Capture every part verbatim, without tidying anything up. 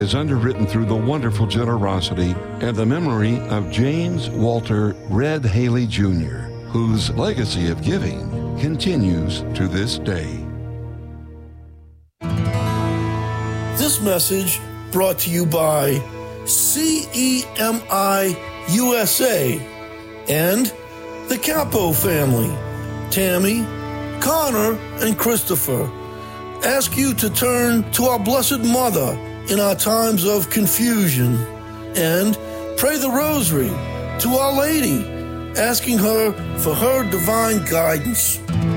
is underwritten through the wonderful generosity and the memory of James Walter Red Haley Junior, whose legacy of giving continues to this day. This message brought to you by C E M I U S A and the Capo family, Tammy, Connor, and Christopher. Ask you to turn to our Blessed Mother in our times of confusion and pray the rosary to Our Lady, asking her for her divine guidance.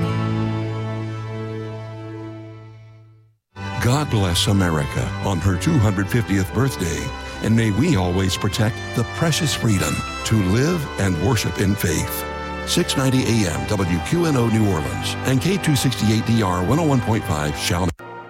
God bless America on her two hundred fiftieth birthday, and may we always protect the precious freedom to live and worship in faith. six ninety A M W Q N O New Orleans and K two sixty-eight D R one oh one point five Chalmers.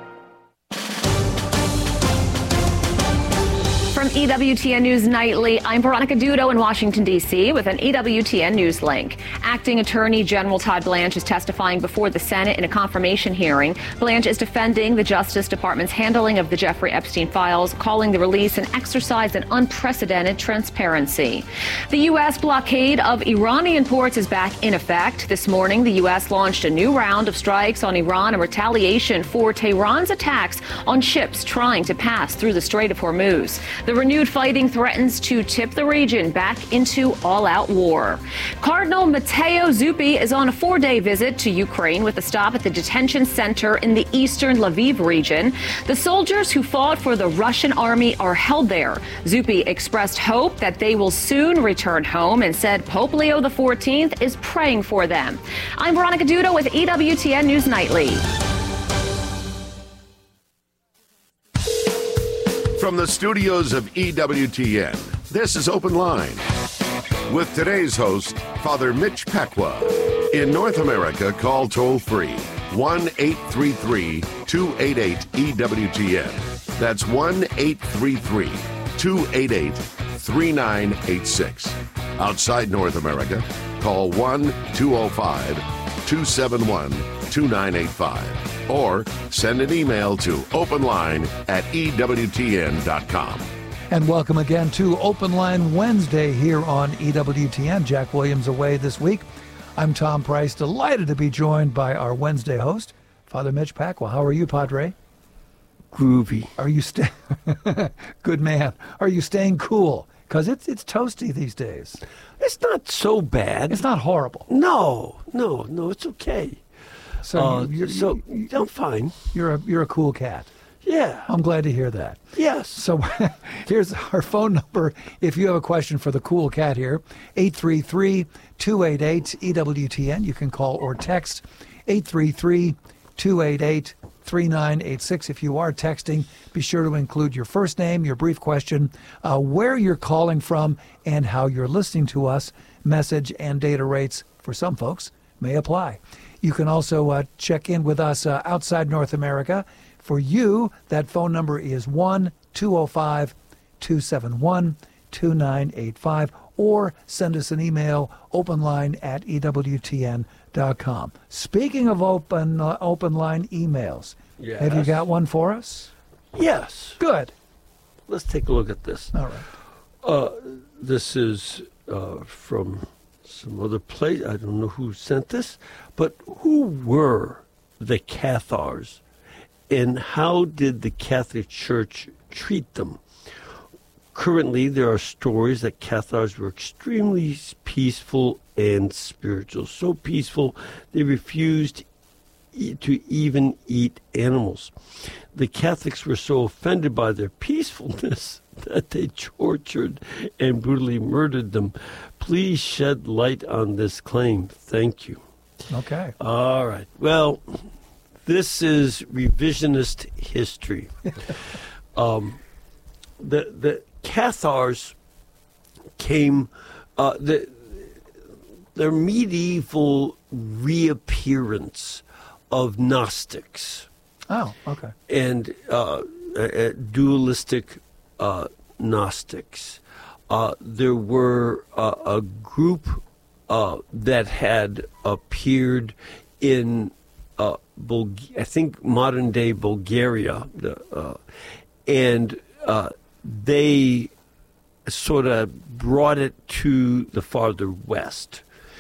From E W T N News Nightly, I'm Veronica Dudo in Washington, D C with an E W T N News link. Acting Attorney General Todd Blanche is testifying before the Senate in a confirmation hearing. Blanche is defending the Justice Department's handling of the Jeffrey Epstein files, calling the release an exercise in unprecedented transparency. The U S blockade of Iranian ports is back in effect. This morning, the U S launched a new round of strikes on Iran in retaliation for Tehran's attacks on ships trying to pass through the Strait of Hormuz. The renewed fighting threatens to tip the region back into all-out war. Cardinal Matteo Zuppi is on a four-day visit to Ukraine with a stop at the detention center in the eastern Lviv region. The soldiers who fought for the Russian army are held there. Zuppi expressed hope that they will soon return home and said Pope Leo the fourteenth is praying for them. I'm Veronica Dudo with E W T N News Nightly. From the studios of E W T N, this is Open Line with today's host, Father Mitch Pacwa. In North America, call toll-free one eight three three, two eight eight, E W T N. That's one eight three three, two eight eight, three nine eight six. Outside North America, call one two oh five, two seven one, two nine eight five. Or send an email to openline at E W T N dot com. And welcome again to Open Line Wednesday here on E W T N. Jack Williams away this week. I'm Tom Price, delighted to be joined by our Wednesday host, Father Mitch Pacwa. How are you, Padre? Groovy. Are you staying? Good man. Are you staying cool? Because it's it's toasty these days. It's not so bad. It's not horrible. No, no, no, it's okay. So, uh, you're, so you're, I'm fine. You're a you're a cool cat. Yeah. I'm glad to hear that. Yes. So here's our phone number. If you have a question for the cool cat here, eight three three, two eight eight, E W T N. You can call or text eight three three, two eight eight, three nine eight six. If you are texting, be sure to include your first name, your brief question, uh, where you're calling from, and how you're listening to us. Message and data rates for some folks may apply. You can also uh, check in with us uh, outside North America. For you, that phone number is one two oh five, two seven one, two nine eight five, or send us an email, openline at E W T N dot com. Speaking of open uh, open line emails, yes. Have you got one for us? Yes. Good. Let's take a look at this. All right. Uh, this is uh, from some other place. I don't know who sent this, but who were the Cathars, and how did the Catholic Church treat them? Currently, there are stories that Cathars were extremely peaceful and spiritual. So peaceful, they refused to even eat animals. The Catholics were so offended by their peacefulness that they tortured and brutally murdered them. Please shed light on this claim. Thank you. Okay. All right. Well, this is revisionist history. um, the the Cathars came, uh, the their medieval reappearance of Gnostics. Oh, okay. And uh, uh, dualistic uh, Gnostics. Uh, there were uh, a group uh, that had appeared in, uh, Bul- I think, modern-day Bulgaria, uh, and uh, they sort of brought it to the farther west.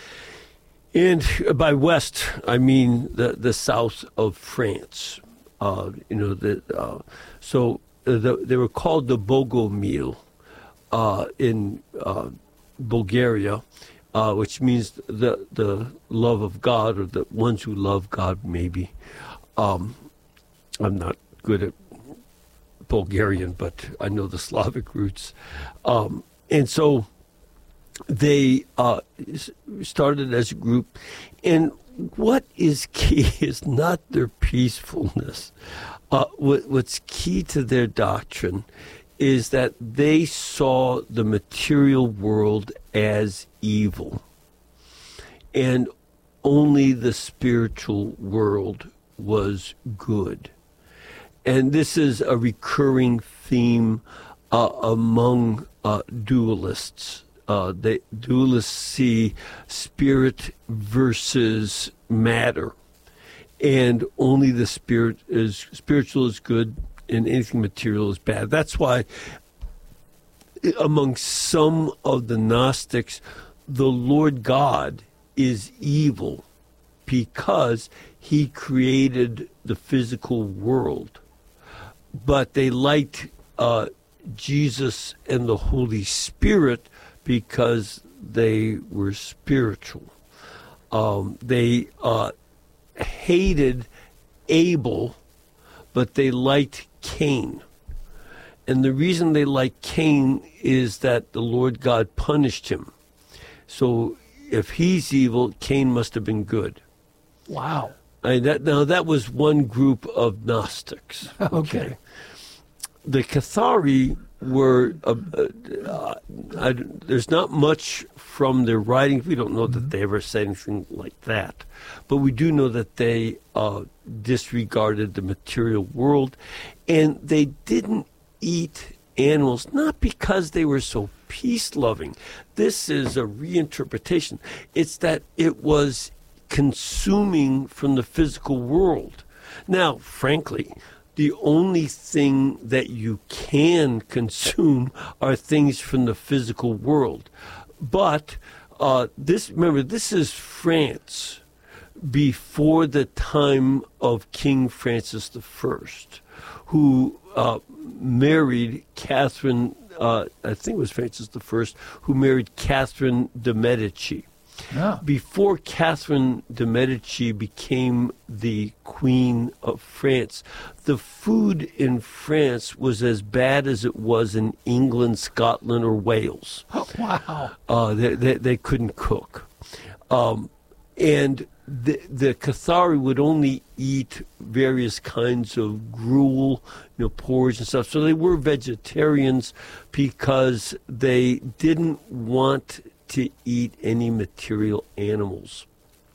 And by west, I mean the, the south of France. Uh, you know, the, uh, so the, they were called the Bogomil uh, in uh, Bulgaria, uh, which means the the love of God, or the ones who love God, maybe. Um, I'm not good at Bulgarian, but I know the Slavic roots. Um, and so they uh, started as a group. And what is key is not their peacefulness. Uh, what, what's key to their doctrine is that they saw the material world as evil, and only the spiritual world was good. And this is a recurring theme uh, among uh, dualists. Uh, they, dualists see spirit versus matter, and only the spirit is spiritual is good, and anything material is bad. That's why among some of the Gnostics, the Lord God is evil because he created the physical world. But they liked uh, Jesus and the Holy Spirit because they were spiritual. Um, they uh, hated Abel, but they liked Cain. And the reason they liked Cain is that the Lord God punished him. So if he's evil, Cain must have been good. Wow. I, that, now, that was one group of Gnostics. Okay. okay. The Cathari were, uh, uh, I, there's not much from their writings. We don't know that they ever said anything like that. But we do know that they uh, disregarded the material world, and they didn't eat animals, not because they were so peace-loving. This is a reinterpretation. It's that it was consuming from the physical world. Now, frankly, the only thing that you can consume are things from the physical world. But uh, this, remember, this is France before the time of King Francis the First, who uh, married Catherine, uh, I think it was Francis the First, who married Catherine de' Medici. Yeah. Before Catherine de' Medici became the Queen of France, the food in France was as bad as it was in England, Scotland, or Wales. Oh, wow. Uh, they, they, they couldn't cook. Um, and the, the Cathari would only eat various kinds of gruel, you know, porridge and stuff. So they were vegetarians because they didn't want to eat any material animals.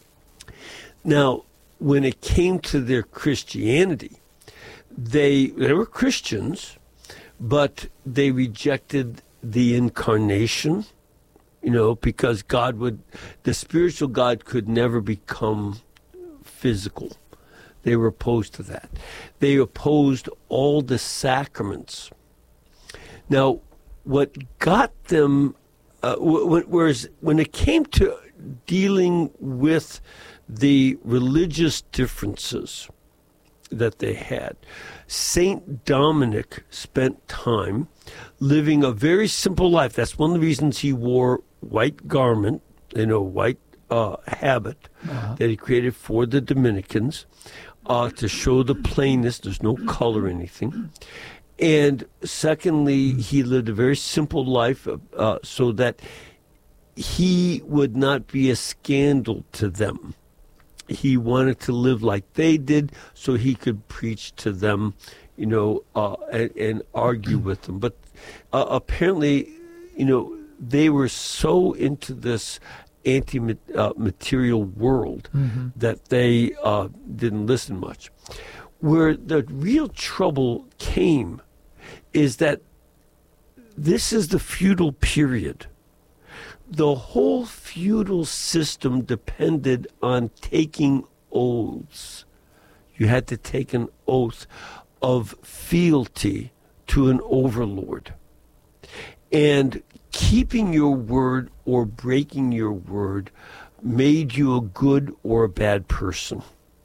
Now, when it came to their Christianity, they they were Christians, but they rejected the incarnation, you know, because God would, the spiritual God could never become physical. They were opposed to that. They opposed all the sacraments. Now, what got them Uh, whereas when it came to dealing with the religious differences that they had, Saint Dominic spent time living a very simple life. That's one of the reasons he wore white garment, you know, white uh, habit uh-huh. that he created for the Dominicans uh, to show the plainness. There's no color or anything. And secondly, he lived a very simple life uh, so that he would not be a scandal to them. He wanted to live like they did so he could preach to them, you know, uh, and, and argue with them. But uh, apparently, you know, they were so into this anti-material world mm-hmm. that they uh, didn't listen much. Where the real trouble came is that this is the feudal period. The whole feudal system depended on taking oaths. You had to take an oath of fealty to an overlord. And keeping your word or breaking your word made you a good or a bad person.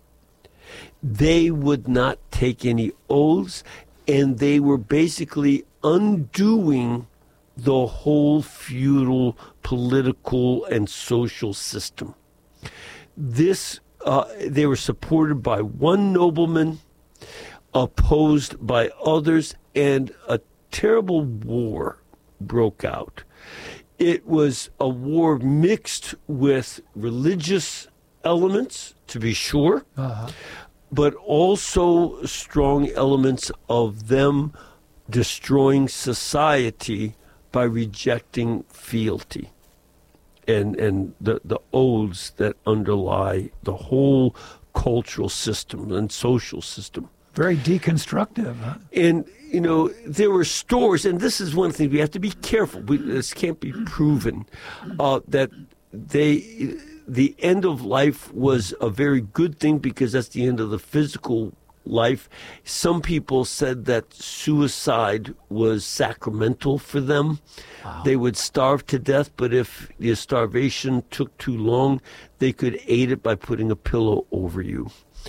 They would not take any oaths, and they were basically undoing the whole feudal political and social system. This, uh, they were supported by one nobleman, opposed by others, and a terrible war broke out. It was a war mixed with religious elements, to be sure, uh-huh. but also strong elements of them destroying society by rejecting fealty and and the, the oaths that underlie the whole cultural system and social system. Very deconstructive. Huh? And, you know, there were stories, and this is one thing we have to be careful. We, this can't be proven, uh, that they, the end of life was a very good thing because that's the end of the physical life. Some people said that suicide was sacramental for them. Wow. They would starve to death, but if the starvation took too long, they could aid it by putting a pillow over you.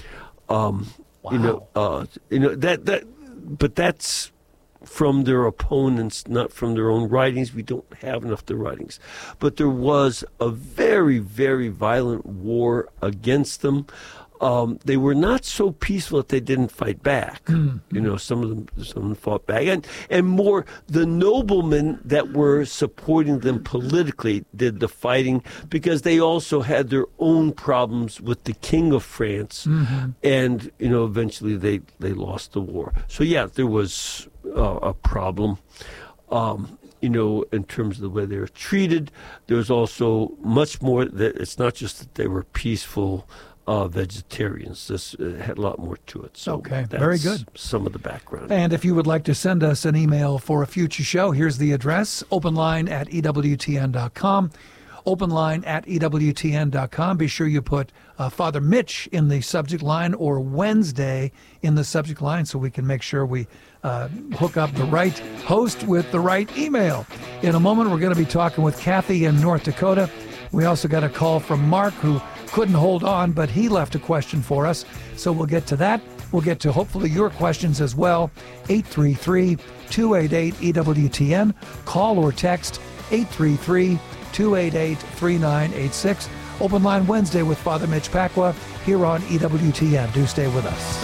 Um, wow. You know, uh, you know that that, but that's from their opponents, not from their own writings. We don't have enough of the writings, but there was a very, very violent war against them. Um, they were not so peaceful that they didn't fight back. Mm-hmm. You know, some of them, some of them fought back, and and more the noblemen that were supporting them politically did the fighting because they also had their own problems with the King of France, mm-hmm. and you know, eventually they they lost the war. So yeah, there was uh, a problem. Um, you know, in terms of the way they were treated, there was also much more that it's not just that they were peaceful. Uh, vegetarians. This uh, had a lot more to it. So okay, that's very good. Some of the background. And if you would like to send us an email for a future show, here's the address, openline at E W T N dot com. Openline at E W T N dot com. Be sure you put uh, Father Mitch in the subject line or Wednesday in the subject line so we can make sure we uh, hook up the right host with the right email. In a moment, we're going to be talking with Kathy in North Dakota. We also got a call from Mark who couldn't hold on, but he left a question for us. So we'll get to that. We'll get to hopefully your questions as well. eight three three, two eight eight, E W T N. Call or text eight three three, two eight eight, three nine eight six. Open Line Wednesday with Father Mitch Pacwa here on E W T N. Do stay with us.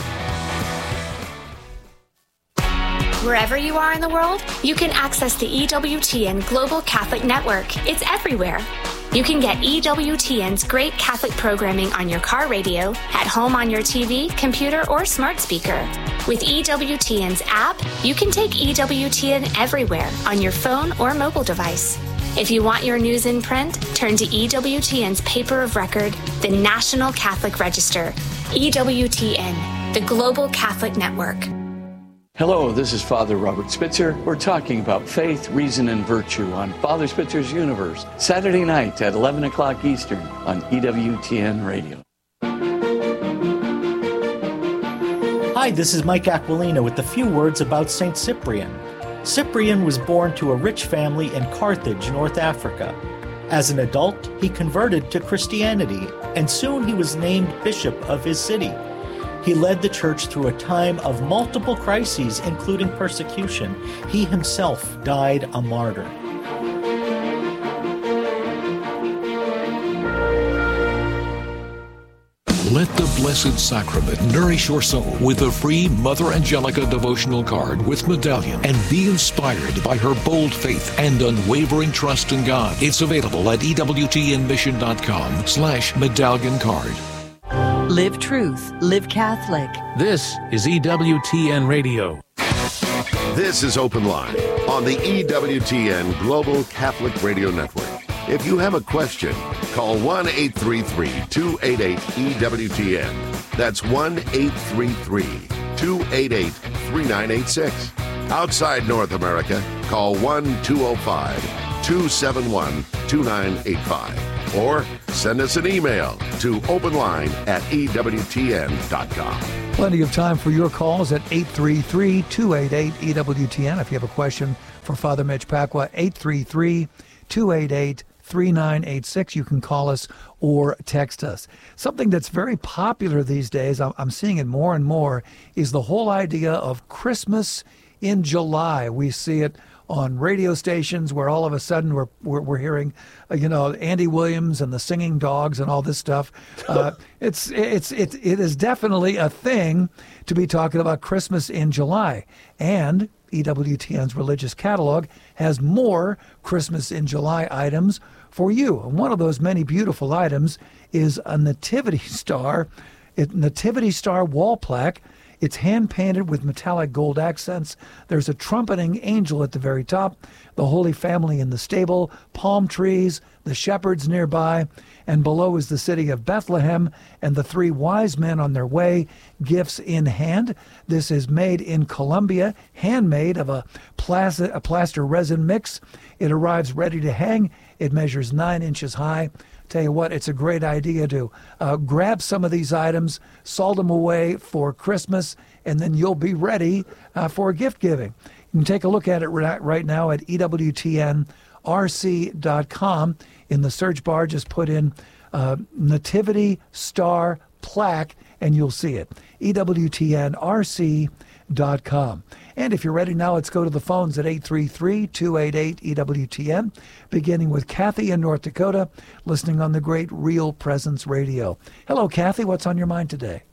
Wherever you are in the world, you can access the E W T N Global Catholic Network. It's everywhere. You can get E W T N's great Catholic programming on your car radio, at home on your T V, computer, or smart speaker. With E W T N's app, you can take E W T N everywhere on your phone or mobile device. If you want your news in print, turn to E W T N's paper of record, the National Catholic Register. E W T N, the Global Catholic Network. Hello, this is Father Robert Spitzer. We're talking about faith, reason, and virtue on Father Spitzer's Universe, Saturday night at eleven o'clock Eastern on E W T N Radio. Hi, this is Mike Aquilina with a few words about Saint Cyprian. Cyprian was born to a rich family in Carthage, North Africa. As an adult, he converted to Christianity, and soon he was named bishop of his city. He led the church through a time of multiple crises, including persecution. He himself died a martyr. Let the Blessed Sacrament nourish your soul with a free Mother Angelica devotional card with medallion, and be inspired by her bold faith and unwavering trust in God. It's available at ewtnmission.com slash medallion card. Live truth, live Catholic. This is E W T N Radio. This is Open Line on the E W T N Global Catholic Radio Network. If you have a question, call one eight three three, two eight eight, E W T N. That's one eight three three, two eight eight, three nine eight six. Outside North America, call one two oh five, two seven one, two nine eight five. Or send us an email to openline at E W T N dot com. Plenty of time for your calls at eight three three, two eight eight, E W T N. If you have a question for Father Mitch Pacwa, eight three three, two eight eight, three nine eight six. You can call us or text us. Something that's very popular these days, I'm seeing it more and more, is the whole idea of Christmas in July. We see it on radio stations where all of a sudden we're we're, we're hearing, uh, you know, Andy Williams and the Singing Dogs and all this stuff. Uh, it's it's it it is definitely a thing to be talking about Christmas in July. And E W T N's religious catalog has more Christmas in July items for you. And one of those many beautiful items is a nativity star, a nativity star wall plaque. It's hand-painted with metallic gold accents. There's a trumpeting angel at the very top, the Holy Family in the stable, palm trees, the shepherds nearby, and below is the city of Bethlehem and the three wise men on their way, gifts in hand. This is made in Colombia, handmade of a plaster, a plaster resin mix. It arrives ready to hang. It measures nine inches high. Tell you what, it's a great idea to uh, grab some of these items, salt them away for Christmas, and then you'll be ready uh, for gift giving. You can take a look at it right, right now at E W T N R C dot com. In the search bar, just put in uh, Nativity Star Plaque, and you'll see it. E W T N R C dot com. And if you're ready now, let's go to the phones at eight three three, two eight eight, E W T N, beginning with Kathy in North Dakota, listening on the great Real Presence Radio. Hello, Kathy. What's on your mind today?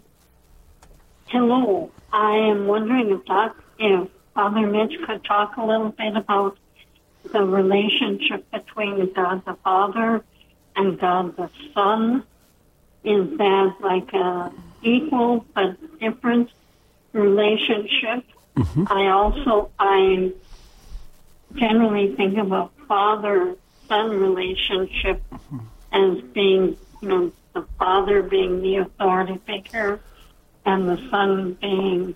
Hello. I am wondering if, Doc, if Father Mitch could talk a little bit about the relationship between God the Father and God the Son. Is that like a equal but different relationship? Mm-hmm. I also, I generally think of a father-son relationship mm-hmm. as being, you know, the father being the authority figure and the son being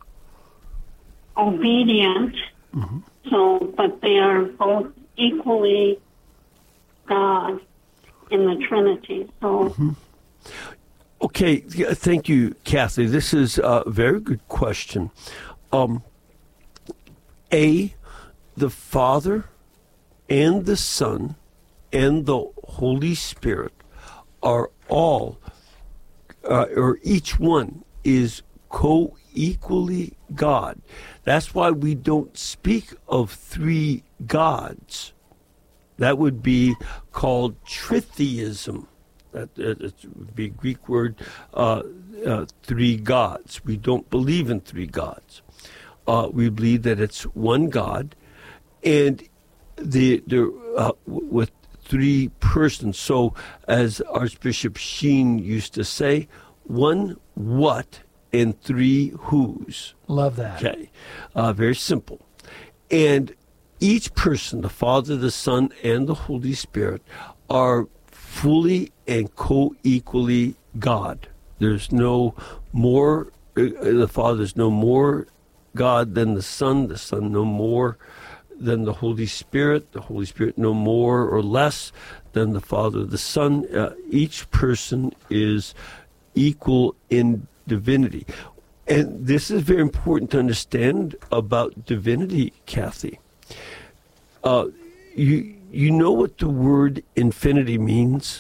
obedient. Mm-hmm. So, but they are both equally God in the Trinity. So. Mm-hmm. Okay, thank you, Kathy. This is a very good question. Um, A, the Father and the Son and the Holy Spirit are all, uh, or each one is co-equally God. That's why we don't speak of three gods. That would be called tritheism. That it would be a Greek word, uh, uh, three gods. We don't believe in three gods. Uh, we believe that it's one God, and the the uh, w- with three persons. So, as Archbishop Sheen used to say, one what and three whos. Love that. Okay, uh, very simple. And each person, the Father, the Son, and the Holy Spirit, are fully and co-equally God. There's no more. Uh, the Father is no more God than the Son, the Son no more than the Holy Spirit, the Holy Spirit no more or less than the Father, the Son. Uh, each person is equal in divinity. And this is very important to understand about divinity, Kathy. Uh, you, you know what the word infinity means?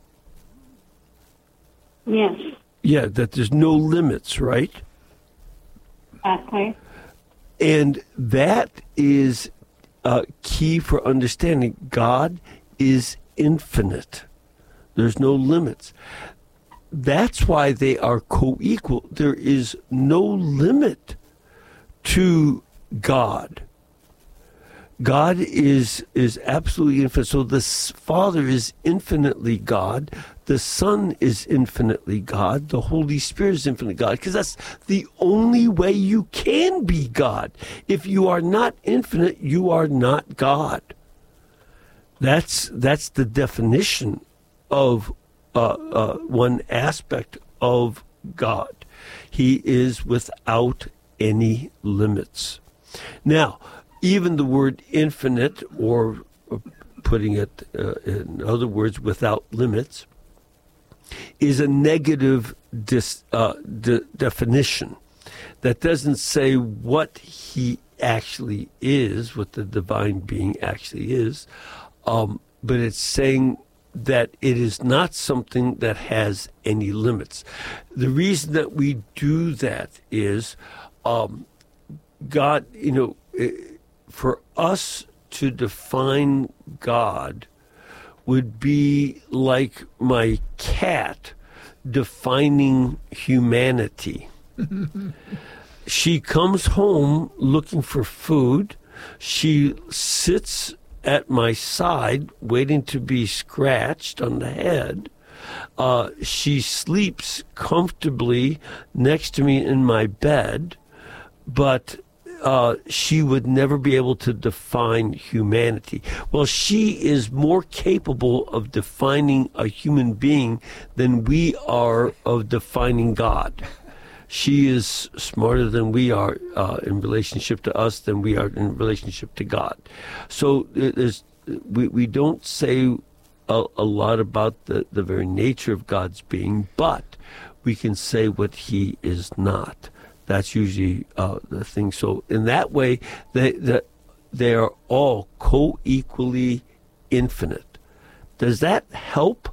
Yes. Yeah, that there's no limits, right? Exactly. And that is uh, key for understanding. God is infinite. There's no limits. That's why they are co-equal. There is no limit to God. God is is absolutely infinite. So the Father is infinitely God. The Son is infinitely God. The Holy Spirit is infinitely God. Because that's the only way you can be God. If you are not infinite, you are not God. That's that's the definition of uh, uh, one aspect of God. He is without any limits. Now, even the word infinite, or putting it uh, in other words, without limits, is a negative dis, uh, de- definition that doesn't say what he actually is, what the divine being actually is, um, but it's saying that it is not something that has any limits. The reason that we do that is um, God, you know, for us to define God would be like my cat defining humanity. She comes home looking for food. She sits at my side waiting to be scratched on the head. Uh, she sleeps comfortably next to me in my bed, but uh, she would never be able to define humanity. Well, she is more capable of defining a human being than we are of defining God. She is smarter than we are uh, in relationship to us than we are in relationship to God. So there's, we, we don't say a, a lot about the, the very nature of God's being, but we can say what he is not. That's usually uh, the thing. So in that way, they, they, they are all co-equally infinite. Does that help?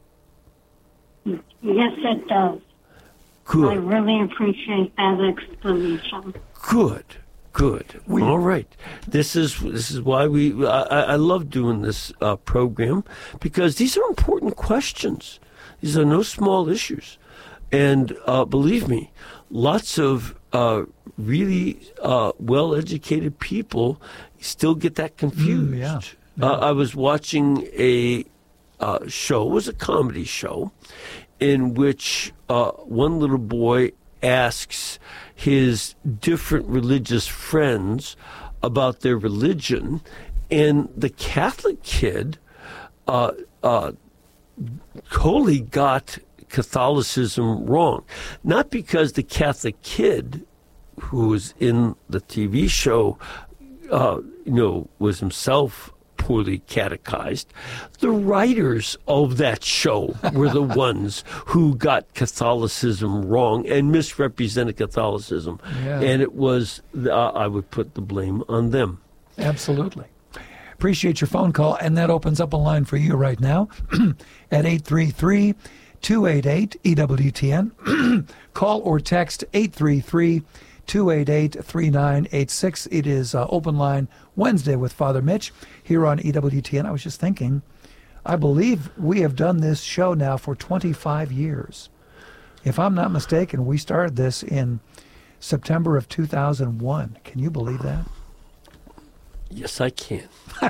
Yes, it does. Good. I really appreciate that explanation. Good, good. We, All right. This is this is why we. I, I love doing this uh, program, because these are important questions. These are no small issues, and uh, believe me, lots of uh, really uh, well-educated people still get that confused. Mm, yeah. yeah. Uh, I was watching a uh, show. It was a comedy show, in which uh, one little boy asks his different religious friends about their religion, and the Catholic kid uh, uh, totally got Catholicism wrong. Not because the Catholic kid who was in the T V show, uh, you know, was himself poorly catechized. The writers of that show were the ones who got Catholicism wrong and misrepresented Catholicism. Yeah. And it was, uh, I would put the blame on them. Absolutely. Appreciate your phone call, and that opens up a line for you right now at eight three three, two eight eight, E W T N. Call or text eight three three, two eight eight, three nine eight six. It is uh, Open Line Wednesday with Father Mitch here on E W T N. I was just thinking, I believe we have done this show now for twenty-five years. If I'm not mistaken, we started this in September of two thousand one. Can you believe that? Yes, I can.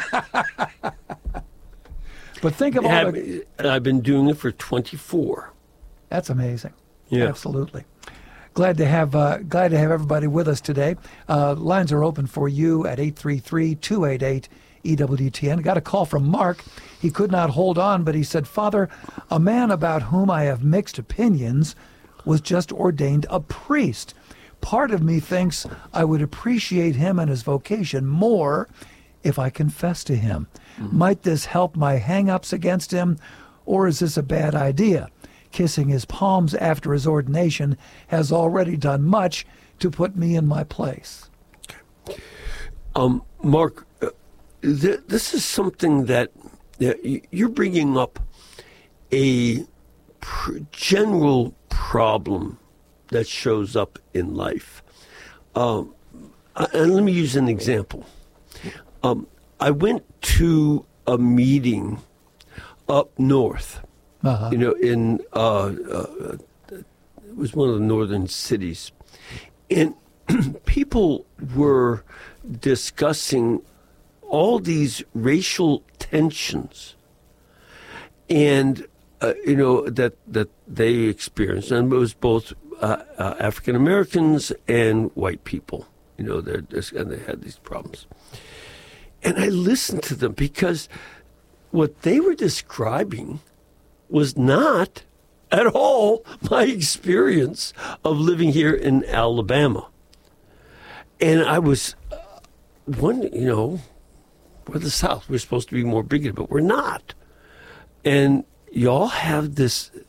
But think of all Have, the... I've been doing it for twenty-four. That's amazing. Yeah. Absolutely. Glad to have uh, glad to have everybody with us today. Uh, lines are open for you at eight three three, two eight eight, E W T N. Got a call from Mark. He could not hold on, but he said, Father, a man about whom I have mixed opinions was just ordained a priest. Part of me thinks I would appreciate him and his vocation more if I confess to him. Mm-hmm. Might this help my hang-ups against him, or is this a bad idea? Kissing his palms after his ordination has already done much to put me in my place. Um, Mark, uh, th- this is something that uh, you're bringing up a pr- general problem that shows up in life. Um, and let me use an example. Um, I went to a meeting up north. Uh-huh. You know, in uh, uh, it was one of the northern cities, and people were discussing all these racial tensions, and uh, you know that that they experienced, and it was both uh, uh, African Americans and white people. You know, they're just, and they had these problems, and I listened to them because what they were describing was not at all my experience of living here in Alabama. And I was uh, wondering, you know, we're the South. We're supposed to be more bigoted, but we're not. And y'all have this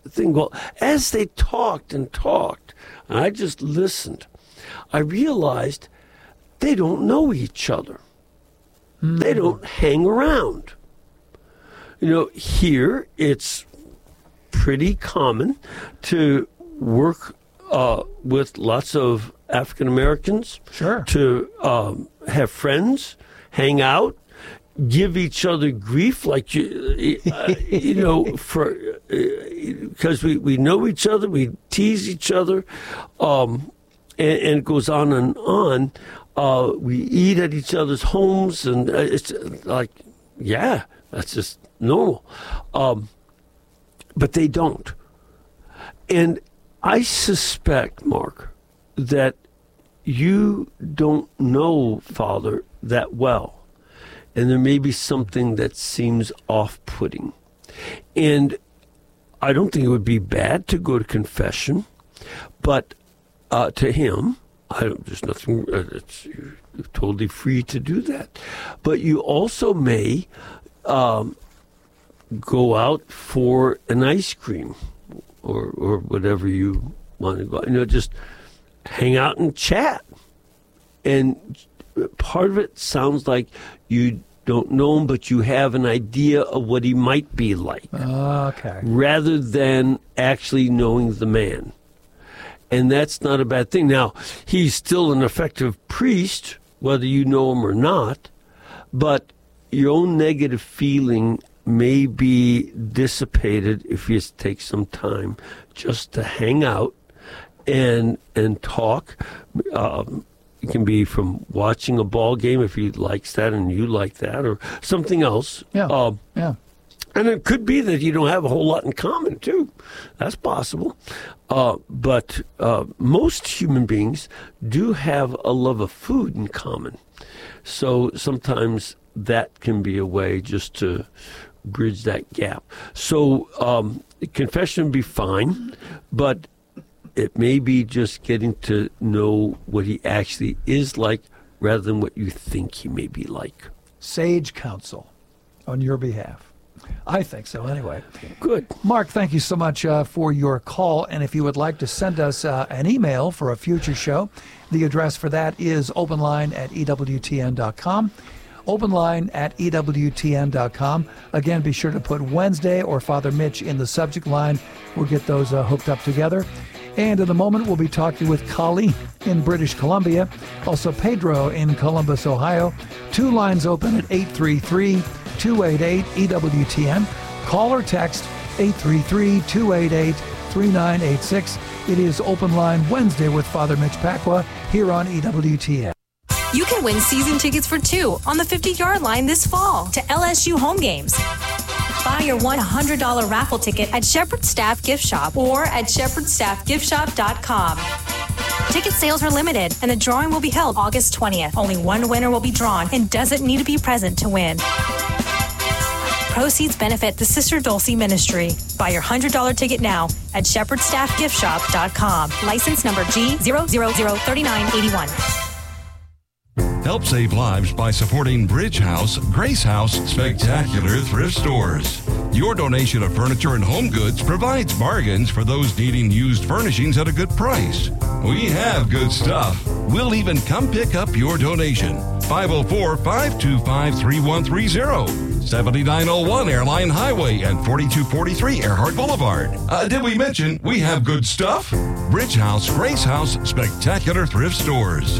thing. Well, as they talked and talked, and I just listened, I realized they don't know each other. Mm. They don't hang around. You know, here it's pretty common to work uh, with lots of African Americans. Sure. To um, have friends, hang out, give each other grief, like you, uh, you know, for because uh, we, we know each other, we tease each other, um, and, and it goes on and on. Uh, we eat at each other's homes, and it's like, yeah, that's just normal. Um, but they don't. And I suspect, Mark, that you don't know Father that well. And there may be something that seems off-putting. And I don't think it would be bad to go to confession, but uh, to him, I don't, there's nothing, uh, it's, you're totally free to do that. But you also may um, go out for an ice cream or, or whatever you want to go, you know, just hang out and chat. And part of it sounds like you don't know him, but you have an idea of what he might be like. Okay. Rather than actually knowing the man. And that's not a bad thing. Now, he's still an effective priest, whether you know him or not, but your own negative feeling may be dissipated if you take some time just to hang out and and talk. Um, it can be from watching a ball game if he likes that and you like that, or something else. Yeah. Um, yeah. And it could be that you don't have a whole lot in common, too. That's possible. Uh, but uh, most human beings do have a love of food in common. So sometimes that can be a way just to bridge that gap. So um, confession would be fine, but it may be just getting to know what he actually is like rather than what you think he may be like. Sage counsel on your behalf. I think so, anyway. Good. Mark, thank you so much uh, for your call. And if you would like to send us uh, an email for a future show, the address for that is openline at E W T N dot com. Openline at E W T N dot com. Again, be sure to put Wednesday or Father Mitch in the subject line. We'll get those uh, hooked up together. And in a moment, we'll be talking with Colleen in British Columbia, also Pedro in Columbus, Ohio. Two lines open at eight three three, two eight eight, E W T N. Call or text eight three three, two eight eight, three nine eight six. It is Open Line Wednesday with Father Mitch Pacwa here on E W T N. You can win season tickets for two on the fifty-yard line this fall to L S U home games. Buy your one hundred dollars raffle ticket at Shepherd Staff Gift Shop or at shepherd staff gift shop dot com. Ticket sales are limited, and the drawing will be held August twentieth. Only one winner will be drawn and doesn't need to be present to win. Proceeds benefit the Sister Dulce Ministry. Buy your one hundred dollars ticket now at shepherd staff gift shop dot com. License number G zero zero zero three nine eight one. Help save lives by supporting Bridge House, Grace House Spectacular Thrift Stores. Your donation of furniture and home goods provides bargains for those needing used furnishings at a good price. We have good stuff. We'll even come pick up your donation. five oh four, five two five, three one three oh, seventy-nine oh one Airline Highway and forty-two forty-three Earhart Boulevard. Uh, did we mention we have good stuff? Bridge House, Grace House Spectacular Thrift Stores.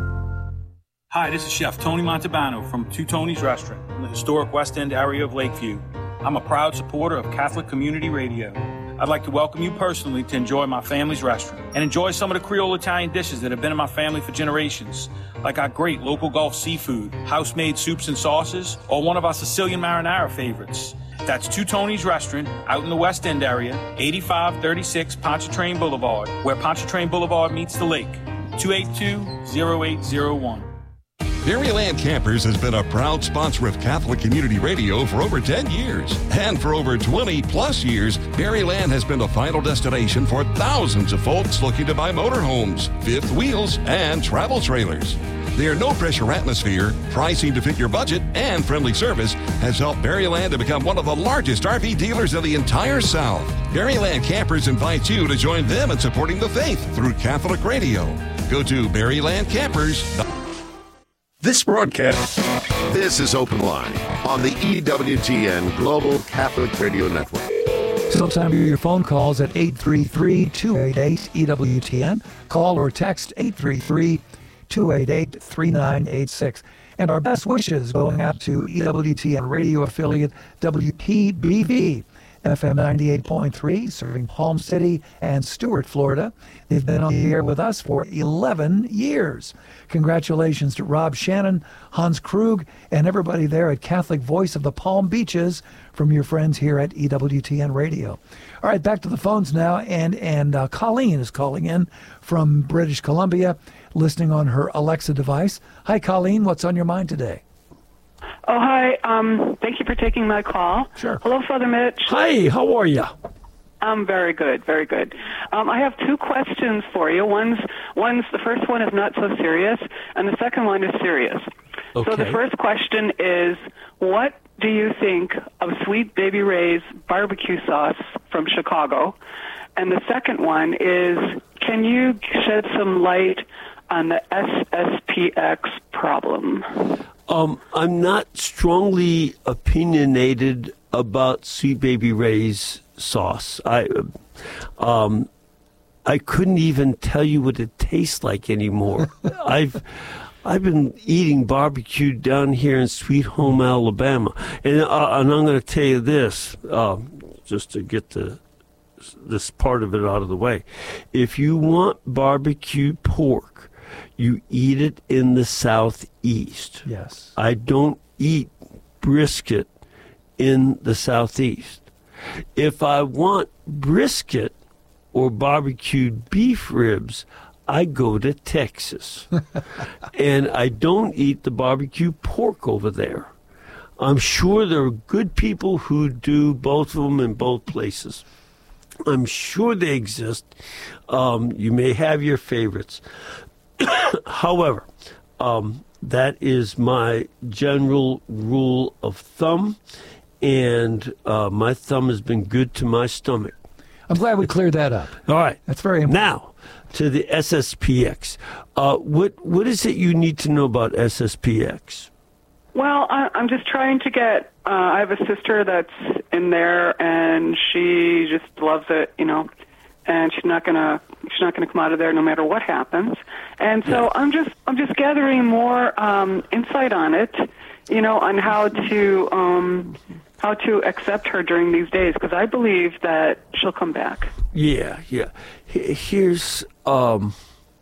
Hi, this is Chef Tony Montalbano from Two Tony's Restaurant in the historic West End area of Lakeview. I'm a proud supporter of Catholic Community Radio. I'd like to welcome you personally to enjoy my family's restaurant and enjoy some of the Creole Italian dishes that have been in my family for generations, like our great local Gulf seafood, house-made soups and sauces, or one of our Sicilian marinara favorites. That's Two Tony's Restaurant out in the West End area, eighty-five thirty-six Pontchartrain Boulevard, where Pontchartrain Boulevard meets the lake, two eight two, oh eight oh one. Berryland Campers has been a proud sponsor of Catholic Community Radio for over ten years. And for over twenty plus years, Berryland has been the final destination for thousands of folks looking to buy motorhomes, fifth wheels, and travel trailers. Their no-pressure atmosphere, pricing to fit your budget, and friendly service has helped Berryland to become one of the largest R V dealers in the entire South. Berryland Campers invites you to join them in supporting the faith through Catholic Radio. Go to Berryland Campers. This broadcast, this is Open Line on the E W T N Global Catholic Radio Network. Sometime your phone calls at eight three three, two eight eight, E W T N. Call or text eight three three, two eight eight, three nine eight six. And our best wishes going out to E W T N radio affiliate W P B V. F M ninety-eight point three, serving Palm City and Stuart, Florida. They've been on the air with us for eleven years. Congratulations to Rob Shannon, Hans Krug, and everybody there at Catholic Voice of the Palm Beaches from your friends here at E W T N Radio. All right, back to the phones now, and, and uh, Colleen is calling in from British Columbia, listening on her Alexa device. Hi, Colleen. What's on your mind today? Oh, hi. Um, thank you for taking my call. Sure. Hello, Father Mitch. Hi, how are you? I'm very good, very good. Um, I have two questions for you. One's, one's the first one is not so serious, and the second one is serious. Okay. So the first question is, what do you think of Sweet Baby Ray's barbecue sauce from Chicago? And the second one is, can you shed some light on the S S P X problem? Um, I'm not strongly opinionated about Sweet Baby Ray's sauce. I, um, I couldn't even tell you what it tastes like anymore. I've, I've been eating barbecue down here in Sweet Home, Alabama, and uh, and I'm going to tell you this, uh, just to get the this part of it out of the way. If you want barbecue pork, you eat it in the Southeast. Yes. I don't eat brisket in the Southeast. If I want brisket or barbecued beef ribs, I go to Texas. And I don't eat the barbecue pork over there. I'm sure there are good people who do both of them in both places. I'm sure they exist. Um, you may have your favorites. However, um, that is my general rule of thumb, and uh, my thumb has been good to my stomach. I'm glad we cleared that up. All right. That's very important. Now, to the S S P X. Uh, what What is it you need to know about S S P X? Well, I, I'm just trying to get, uh, I have a sister that's in there, and she just loves it, you know, and she's not going to she's not going to come out of there no matter what happens. And so yeah. I'm just I'm just gathering more um, insight on it, you know, on how to um, how to accept her during these days, because I believe that she'll come back. Yeah, yeah. Here's um,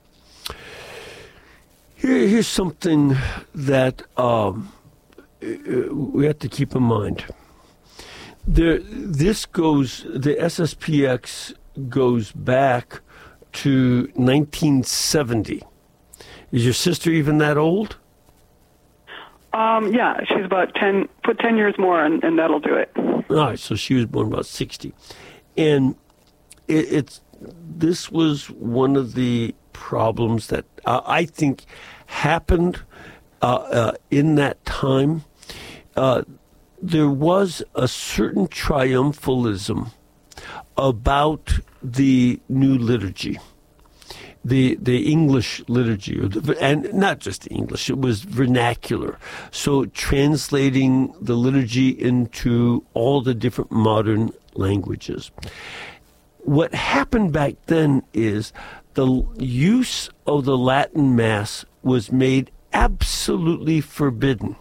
here, here's something that um, we have to keep in mind. There, this goes the S S P X goes back to nineteen seventy. Is your sister even that old? Um, yeah, she's about ten. Put ten years more, and, and that'll do it. All right, so she was born about sixty, and it, it's this was one of the problems that uh, I think happened uh, uh, in that time. Uh, there was a certain triumphalism about the new liturgy, the the English liturgy, or the, and not just the English, it was vernacular. So translating the liturgy into all the different modern languages. What happened back then is the use of the Latin Mass was made absolutely forbidden.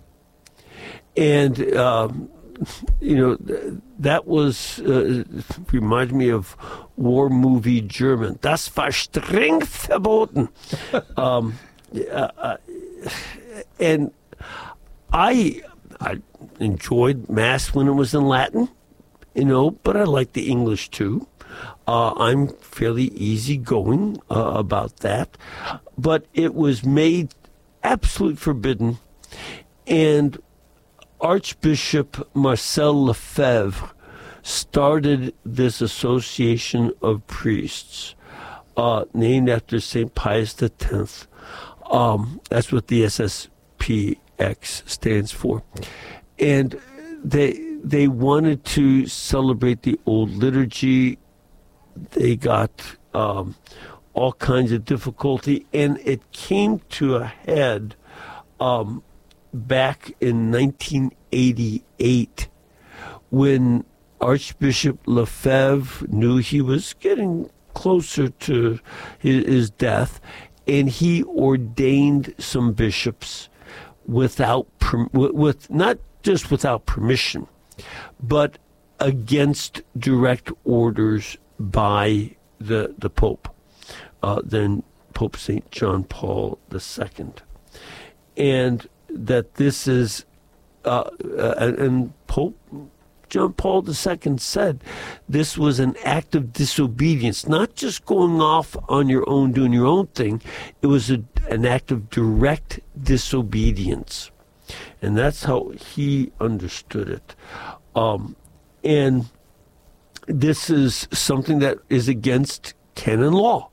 And, uh, you know, that was, uh, reminds me of war movie German. Das war streng verboten. um, uh, and I, I enjoyed Mass when it was in Latin, you know, but I like the English too. Uh, I'm fairly easygoing uh, about that. But it was made absolutely forbidden. And Archbishop Marcel Lefebvre started this association of priests uh, named after Saint Pius X. Um, that's what the S S P X stands for. And they they wanted to celebrate the old liturgy. They got um, all kinds of difficulty, and it came to a head um, back in nineteen eighty-eight when Archbishop Lefebvre knew he was getting closer to his, his death, and he ordained some bishops without, with not just without permission, but against direct orders by the the Pope, uh, then Pope Saint John Paul the Second, and that this is, uh, uh, and Pope John Paul the Second said this was an act of disobedience, not just going off on your own, doing your own thing. It was a, an act of direct disobedience. And that's how he understood it. Um, and this is something that is against canon law.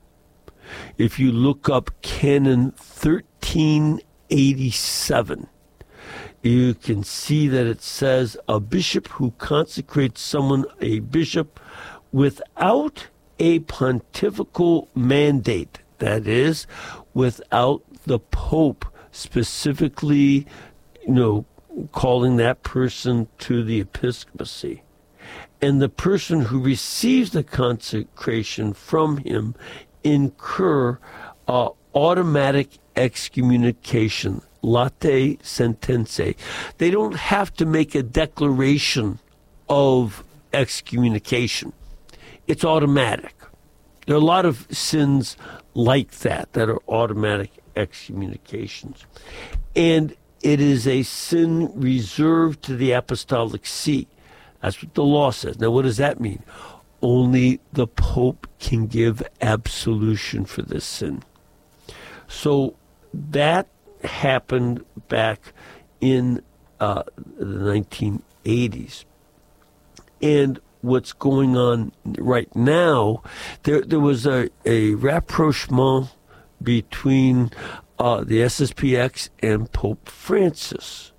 If you look up Canon thirteen eighty-seven, you can see that it says a bishop who consecrates someone a bishop without a pontifical mandate, that is, without the Pope specifically, you know, calling that person to the episcopacy. And the person who receives the consecration from him incur uh, automatic excommunication, late sentenze. They don't have to make a declaration of excommunication. It's automatic. There are a lot of sins like that that are automatic excommunications. And it is a sin reserved to the apostolic see. That's what the law says. Now, what does that mean? Only the Pope can give absolution for this sin. So that happened back in uh, the nineteen eighties. And what's going on right now, there there was a, a rapprochement between uh, the S S P X and Pope Francis.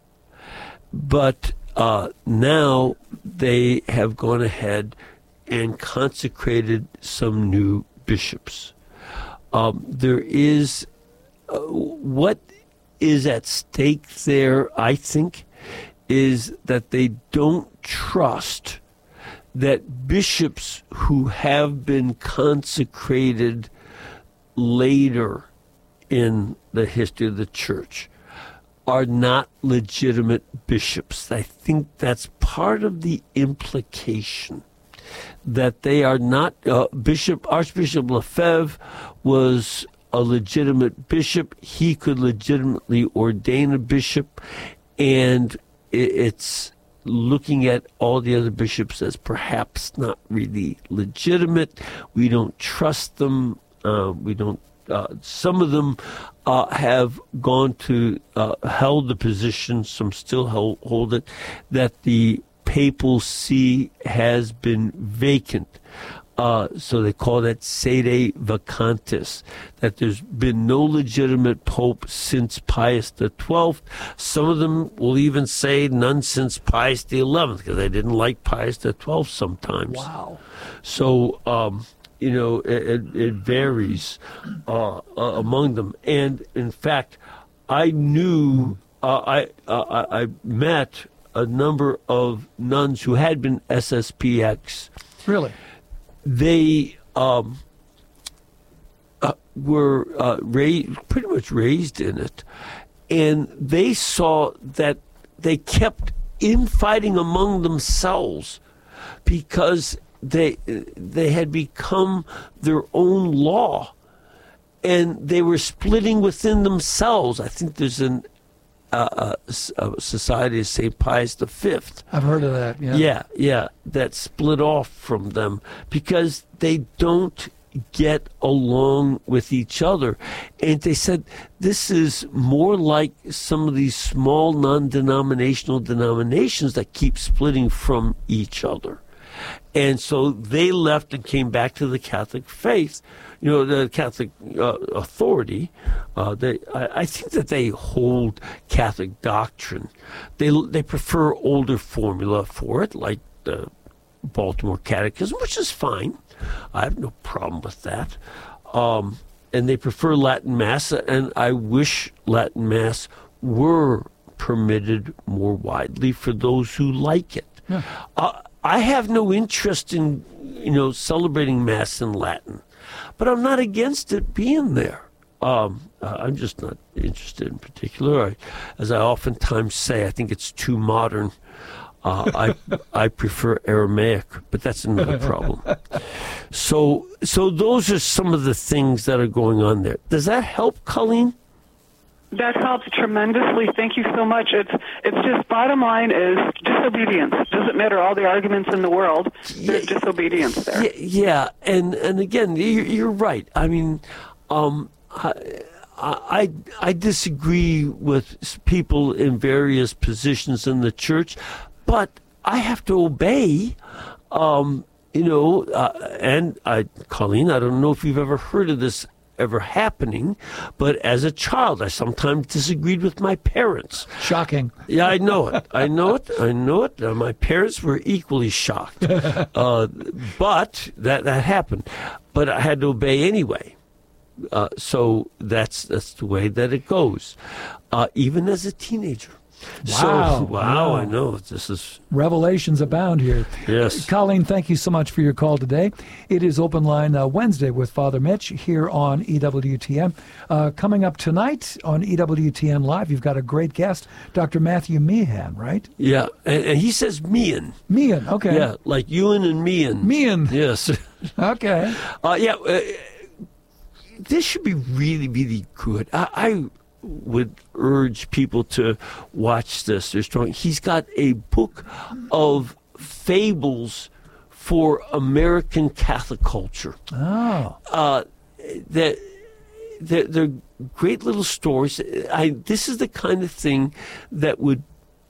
But uh, now they have gone ahead and consecrated some new bishops. Um, there is uh, what is at stake there, I think, is that they don't trust that bishops who have been consecrated later in the history of the church are not legitimate bishops. I think that's part of the implication, that they are not. Uh, Bishop Archbishop Lefebvre was a legitimate bishop. He could legitimately ordain a bishop, and it's looking at all the other bishops as perhaps not really legitimate. We don't trust them. Uh, we don't. Uh, some of them uh, have gone to uh, held the position. Some still hold, hold it, that the papal see has been vacant. Uh, so they call that sede vacantis, that there's been no legitimate pope since Pius the twelfth. Some of them will even say none since Pius the eleventh, because they didn't like Pius the twelfth sometimes. Wow. So, um, you know, it, it varies uh, uh, among them. And, in fact, I knew, uh, I, uh, I met a number of nuns who had been S S P X. Really? They um, uh, were uh, raised, pretty much raised in it, and they saw that they kept infighting among themselves because they they had become their own law, and they were splitting within themselves. I think there's an Uh, a, a society of Saint Pius the Fifth. I've heard of that, yeah. Yeah, yeah, that split off from them because they don't get along with each other. And they said this is more like some of these small non-denominational denominations that keep splitting from each other. And so they left and came back to the Catholic faith, you know, the Catholic uh, authority. Uh, they, I, I think that they hold Catholic doctrine. They they prefer older formula for it, like the Baltimore Catechism, which is fine. I have no problem with that. Um, and they prefer Latin Mass, and I wish Latin Mass were permitted more widely for those who like it. Yeah. Uh, I have no interest in, you know, celebrating Mass in Latin, but I'm not against it being there. Um, uh, I'm just not interested in particular. I, as I oftentimes say, I think it's too modern. Uh, I I prefer Aramaic, but that's another problem. So so those are some of the things that are going on there. Does that help, Colleen? That helps tremendously. Thank you so much. It's it's just bottom line is disobedience. Doesn't matter all the arguments in the world. There's yeah, disobedience there. Yeah, yeah, and and again, you're, you're right. I mean, um, I, I I disagree with people in various positions in the church, but I have to obey. Um, you know, uh, and I, Colleen, I don't know if you've ever heard of this ever happening, but as a child, I sometimes disagreed with my parents. Shocking. Yeah, I know it. I know it. I know it. Uh, my parents were equally shocked. uh, but that that happened. But I had to obey anyway. Uh, so that's that's the way that it goes, uh, even as a teenager. Wow. So, wow, wow, I know. This is... Revelations abound here. Yes. Colleen, thank you so much for your call today. It is Open Line uh, Wednesday with Father Mitch here on E W T N. Uh, coming up tonight on E W T N Live, you've got a great guest, Doctor Matthew Meehan, right? Yeah, and, and he says Meehan. Meehan, okay. Yeah, like Ewan and Meehan. Meehan. Yes. Okay. Uh, yeah, uh, this should be really, really good. I... I would urge people to watch this. They're strong. He's got a book of fables for American Catholic culture. Oh. Uh, that they're, they're great little stories. I, this is the kind of thing that would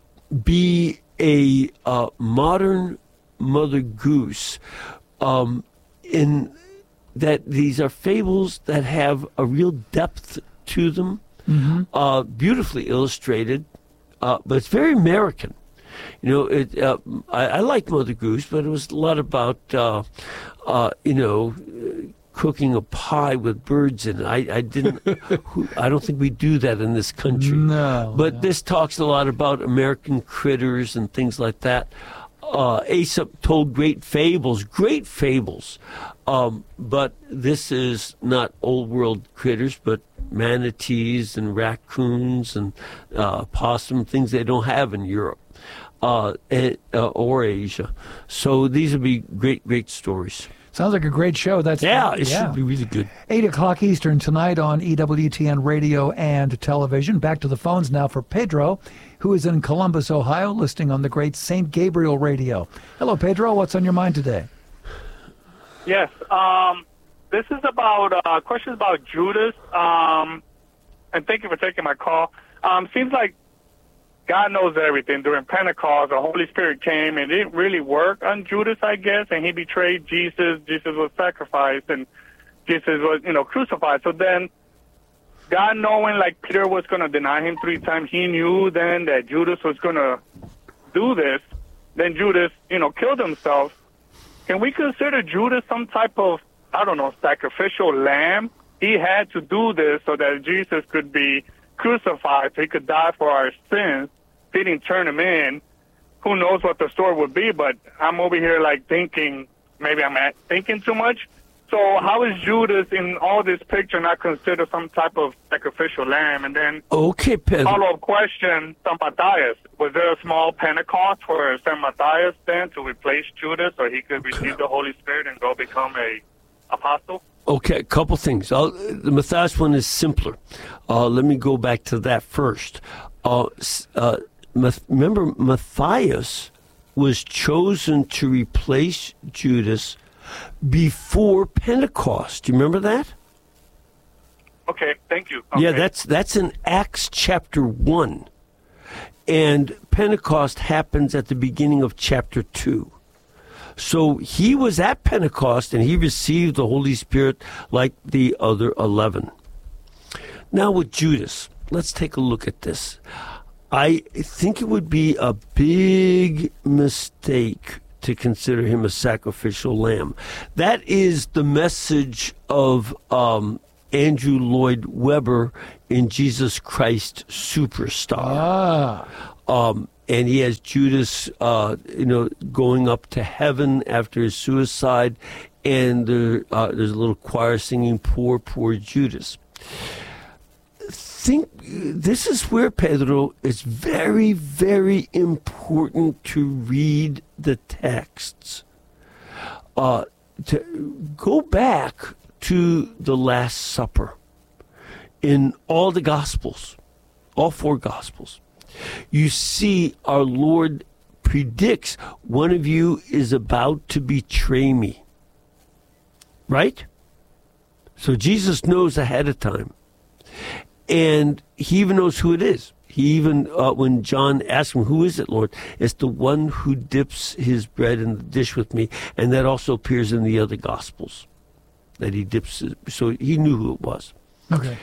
be a uh, modern Mother Goose, um, in that these are fables that have a real depth to them. Mm-hmm. Uh, beautifully illustrated, uh, but it's very American. You know, it, uh, I, I like Mother Goose, but it was a lot about, uh, uh, you know, cooking a pie with birds in it. I, I didn't. I don't think we do that in this country. No. But no. this talks a lot about American critters and things like that. Uh, Aesop told great fables, great fables. Um, but this is not old world critters, but manatees and raccoons and uh, possum, things they don't have in Europe uh, and, uh, or Asia. So these would be great, great stories. Sounds like a great show. That's yeah, it yeah. should be really good. Eight o'clock Eastern tonight on E W T N radio and television. Back to the phones now for Pedro, who is in Columbus, Ohio, listening on the great Saint Gabriel radio. Hello, Pedro. What's on your mind today? Yes. Um, this is about uh, questions about Judas. Um, and thank you for taking my call. Um, seems like God knows everything. During Pentecost, the Holy Spirit came, and it didn't really work on Judas, I guess, and he betrayed Jesus. Jesus was sacrificed, and Jesus was, you know, crucified. So then, God knowing, like, Peter was going to deny him three times, he knew then that Judas was going to do this. Then Judas, you know, killed himself. Can we consider Judas some type of, I don't know, sacrificial lamb? He had to do this so that Jesus could be crucified, so he could die for our sins. He didn't turn him in. Who knows what the story would be, but I'm over here like thinking, maybe I'm at, thinking too much. So how is Judas in all this picture not considered some type of sacrificial lamb? And then okay, Pedro. Follow-up question, Saint Matthias. Was there a small Pentecost for Saint Matthias then to replace Judas so he could receive the Holy Spirit and go become a apostle? Okay, a couple things. I'll, the Matthias one is simpler. Uh, let me go back to that first. Uh, uh, remember, Matthias was chosen to replace Judas before Pentecost. Do you remember that? Okay, thank you. Okay. Yeah, that's that's in Acts chapter one. And Pentecost happens at the beginning of chapter two. So he was at Pentecost, and he received the Holy Spirit like the other eleven. Now with Judas, let's take a look at this. I think it would be a big mistake to consider him a sacrificial lamb. That is the message of um, Andrew Lloyd Webber in Jesus Christ Superstar. Ah. Um, and he has Judas, uh, you know, going up to heaven after his suicide, and there, uh, there's a little choir singing, "Poor, poor Judas." Think this is where, Pedro, it's very, very important to read the texts. Uh, to go back to the Last Supper in all the Gospels, all four Gospels. You see our Lord predicts one of you is about to betray me. Right? So Jesus knows ahead of time. And he even knows who it is. He even, uh, when John asks him, "Who is it, Lord?" It's the one who dips his bread in the dish with me. And that also appears in the other Gospels, that he dips his, so he knew who it was. Okay.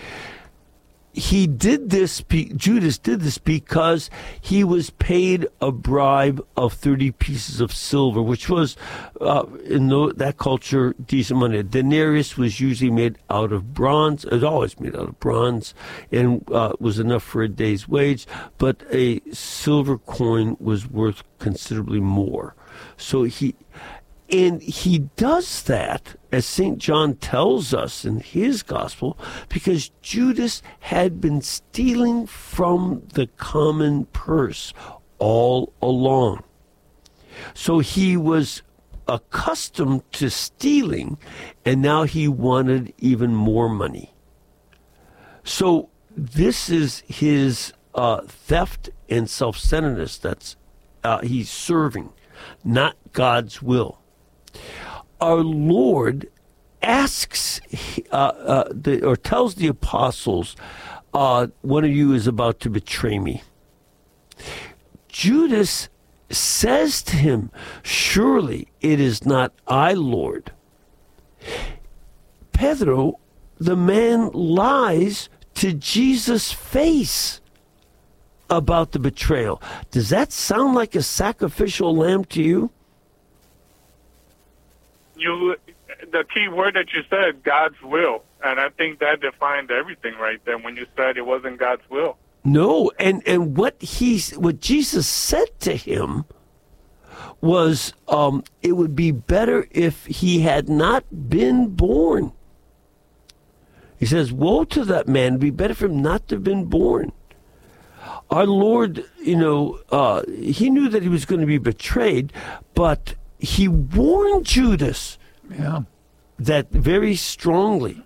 He did this, Judas did this because he was paid a bribe of thirty pieces of silver, which was, uh, in the, that culture, decent money. A denarius was usually made out of bronze. It was always made out of bronze, and uh, was enough for a day's wage. But a silver coin was worth considerably more. So he... And he does that, as Saint John tells us in his gospel, because Judas had been stealing from the common purse all along. So he was accustomed to stealing, and now he wanted even more money. So this is his uh, theft and self-centeredness that's uh, he's serving, not God's will. Our Lord asks, uh, uh, the, or tells the apostles, uh, one of you is about to betray me. Judas says to him, "Surely it is not I, Lord." Pedro, the man lies to Jesus' face about the betrayal. Does that sound like a sacrificial lamb to you? You, the key word that you said, God's will, and I think that defined everything right there when you said it wasn't God's will. No, and and what he, what Jesus said to him was, um, it would be better if he had not been born. He says, "Woe to that man! It'd be better for him not to have been born." Our Lord, you know, uh, he knew that he was going to be betrayed, but he warned Judas yeah. that very strongly.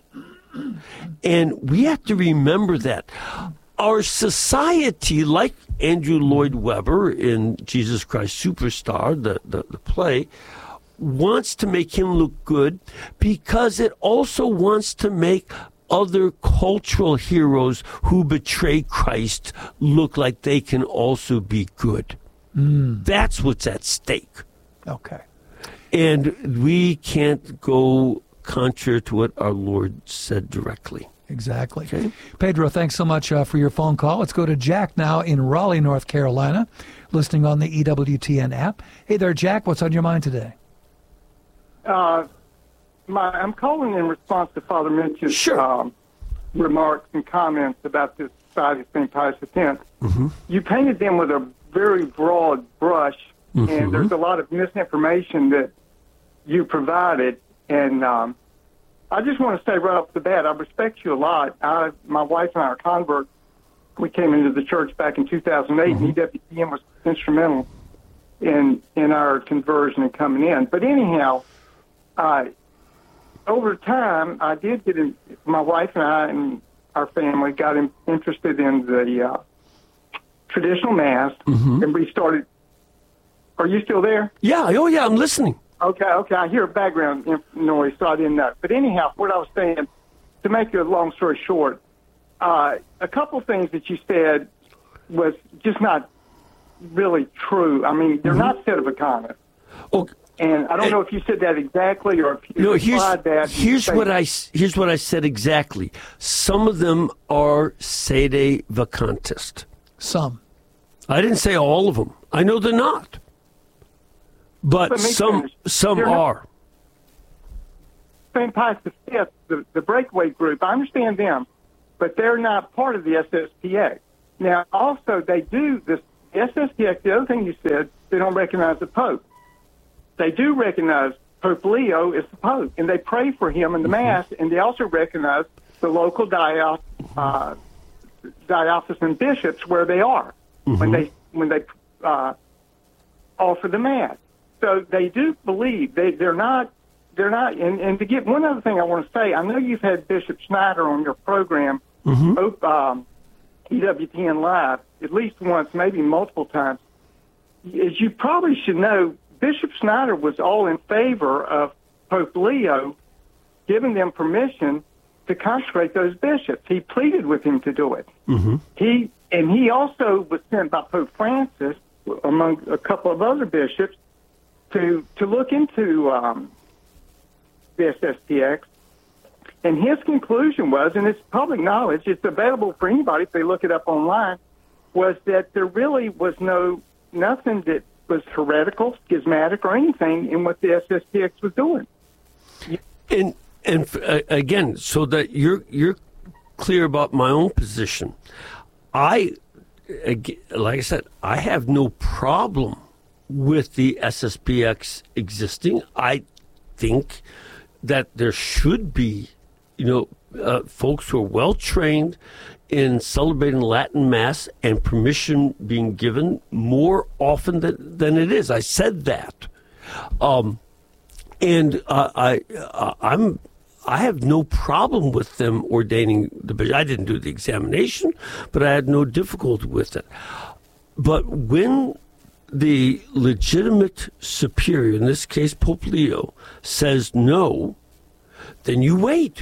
And we have to remember that. Our society, like Andrew Lloyd Webber in Jesus Christ Superstar, the, the, the play, wants to make him look good because it also wants to make other cultural heroes who betray Christ look like they can also be good. Mm. That's what's at stake. Okay. And we can't go contrary to what our Lord said directly. Exactly. Okay. Pedro, thanks so much uh, for your phone call. Let's go to Jack now in Raleigh, North Carolina, listening on the E W T N app. Hey there, Jack. What's on your mind today? Uh, my, I'm calling in response to Father Mitch's sure. um, remarks and comments about this Society of Saint Pius X. Mm-hmm. You painted them with a very broad brush, mm-hmm. and there's a lot of misinformation that you provided. And um, I just want to say right off the bat, I respect you a lot. I, my wife and I are converts. We came into the church back in two thousand eight, mm-hmm. and E W T N was instrumental in in our conversion and coming in. But anyhow, uh, over time, I did get in, my wife and I and our family got in, interested in the uh, traditional Mass, mm-hmm. and we started. Are you still there? Yeah, oh yeah, I'm listening. Okay, okay, I hear background noise, so I didn't know. But anyhow, what I was saying, to make a long story short, uh, a couple things that you said was just not really true. I mean, they're mm-hmm. not sedevacanists. Okay. And I don't know if you said that exactly or if you No, here's, implied that. here's what I here's what I said exactly. Some of them are sede vacantist. Some. I didn't say all of them. I know they're not. But But make some sense. some They're not- are. Saint Pius the Fifth, the, the breakaway group, I understand them, but they're not part of the S S P X. Now, also, they do this S S P X, the other thing you said, they don't recognize the Pope. They do recognize Pope Leo as the Pope, and they pray for him in the Mass, and they also recognize the local dio- uh, diocesan bishops where they are when they when they uh, offer the Mass. So they do believe they they're not they're not. And, and to get one other thing I want to say, I know you've had Bishop Snyder on your program, mm-hmm. um, E W T N Live, at least once, maybe multiple times. As you probably should know, Bishop Snyder was all in favor of Pope Leo giving them permission to consecrate those bishops. He pleaded with him to do it. Mm-hmm. He and he also was sent by Pope Francis, among a couple of other bishops, to to look into um, the S S P X. And his conclusion was, and it's public knowledge, it's available for anybody if they look it up online, was that there really was no nothing that was heretical, schismatic, or anything in what the S S P X was doing. And and uh, again, so that you're you're clear about my own position, I, like I said, I have no problem with the S S P X existing. I think that there should be, you know, uh, folks who are well trained in celebrating Latin Mass and permission being given more often than, than it is. I said that. Um, and uh, I, uh, I'm, I have no problem with them ordaining the bishop. I didn't do the examination, but I had no difficulty with it. But when the legitimate superior, in this case Pope Leo, says no, then you wait.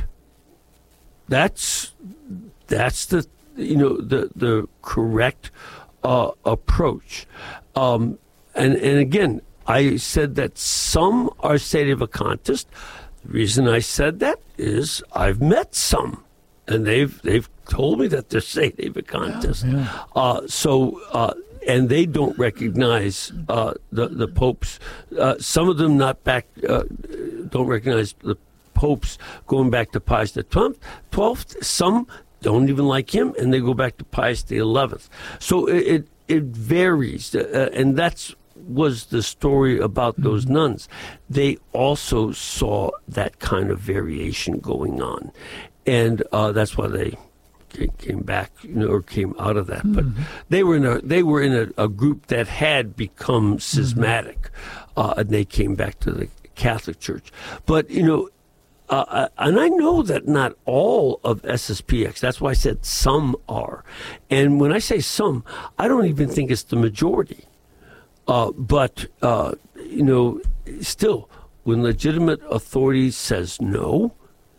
That's that's the you know the the correct uh, approach. Um, and and again, I said that some are sede vacantist. The reason I said that is I've met some, and they've they've told me that they're sede vacantist. Yeah, yeah. Uh, so. Uh, And they don't recognize uh, the the popes. Uh, some of them not back uh, don't recognize the popes going back to Pius the twelfth. Some don't even like him, and they go back to Pius the eleventh. So it it, it varies, uh, and that's was the story about those mm-hmm. nuns. They also saw that kind of variation going on, and uh, that's why they came back, you know, or came out of that. Mm-hmm. But they were in a they were in a, a group that had become schismatic, mm-hmm. uh, and they came back to the Catholic Church. But you know, uh, and I know that not all of S S P X. That's why I said some are. And when I say some, I don't even think it's the majority. Uh, but uh, you know, still, when legitimate authority says no,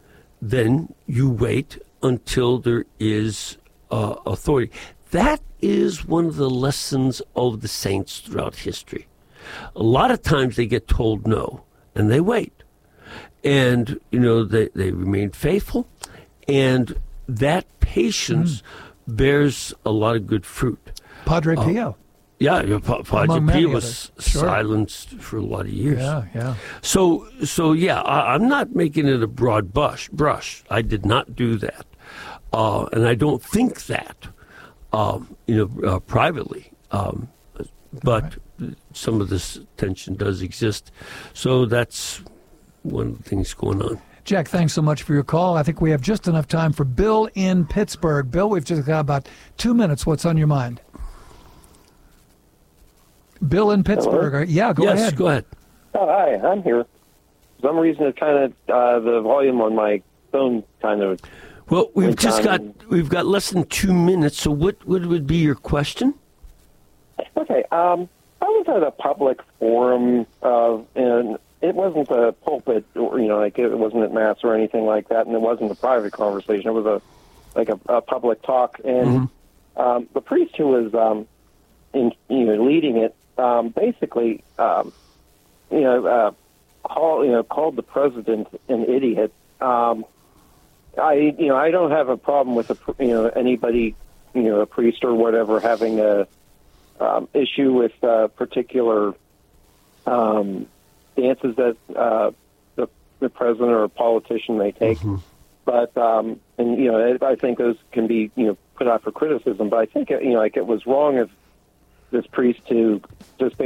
then you wait until there is uh, authority. That is one of the lessons of the saints throughout history. A lot of times they get told no, and they wait. And, you know, they, they remain faithful, and that patience mm. bears a lot of good fruit. Padre uh, Pio. Yeah, yeah pa- Padre Pio was sure. silenced for a lot of years. Yeah, yeah. So, so yeah, I, I'm not making it a broad brush. Brush. I did not do that, uh, and I don't think that, um, you know, uh, privately. Um, but right. some of this tension does exist, so that's one of the things going on. Jack, thanks so much for your call. I think we have just enough time for Bill in Pittsburgh. Bill, we've just got about two minutes. What's on your mind? Bill in Pittsburgh. Hello? Yeah, go yes, ahead. go ahead. Oh, hi, I'm here. For some reason, it kind of uh, the volume on my phone kind of. Well, we've just got and... we've got less than two minutes. So, what, what would be your question? Okay, um, I was at a public forum, uh, and it wasn't a pulpit, or you know, like it wasn't at mass or anything like that, and it wasn't a private conversation. It was a like a, a public talk, and mm-hmm. um, the priest who was um, in, you know, leading it. Um, basically, um, you know, uh, call, you know, called the president an idiot. Um, I, you know, I don't have a problem with, a, you know, anybody, you know, a priest or whatever having a um, issue with uh, particular um, stances that uh, the, the president or a politician may take. Mm-hmm. But, um, and, you know, I think those can be, you know, put out for criticism. But I think, you know, like it was wrong of this priest to just